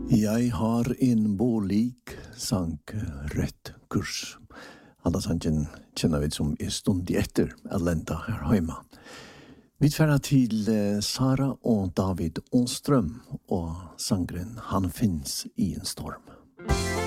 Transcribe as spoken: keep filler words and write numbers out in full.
Jeg har en bolik, sang rett kurs. Alla sangen kjenner vi som er stund i etter, Alenta her hjemme. Vi tverra til Sara og David Åstrøm, og sangren Han finns i en storm.